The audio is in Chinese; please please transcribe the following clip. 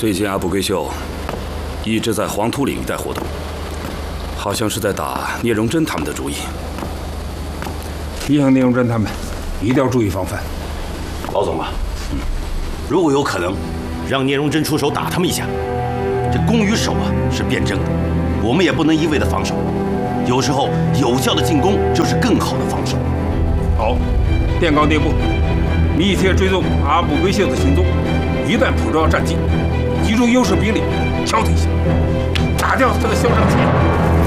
最近阿布归秀一直在黄土岭一带活动，好像是在打聂荣臻他们的主意。 提醒聂荣臻他们一定要注意防范。 老总啊，如果有可能，让聂荣臻出手打他们一下。这攻与守啊是辩证的，我们也不能一味的防守，有时候有效的进攻就是更好的防守。 好，电告聂部，密切追踪阿布归秀的行踪，一旦捕捉到战机，集中优势兵力敲他一下，打掉他的嚣张气焰。